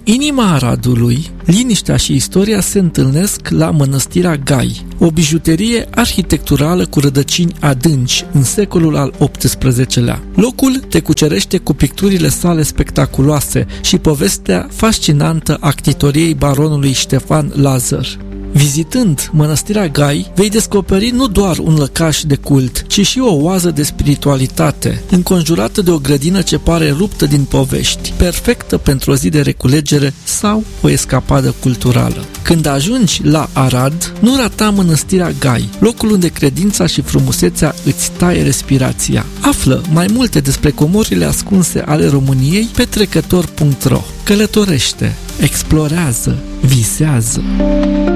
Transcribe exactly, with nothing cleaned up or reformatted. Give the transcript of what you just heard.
inima Aradului, liniștea și istoria se întâlnesc la Mănăstirea Gai, o bijuterie arhitecturală cu rădăcini adânci în secolul al optsprezecelea. Locul te cucerește cu picturile sale spectaculoase și povestea fascinantă a ctitoriei baronului Ștefan Lazar. Vizitând Mănăstirea Gai, vei descoperi nu doar un lăcaș de cult, ci și o oază de spiritualitate, înconjurată de o grădină ce pare ruptă din povești, perfectă pentru o zi de reculegere sau o escapadă culturală. Când ajungi la Arad, nu rata Mănăstirea Gai, locul unde credința și frumusețea îți taie respirația. Află mai multe despre comorile ascunse ale României pe trecător punct ro. Călătorește, explorează, visează.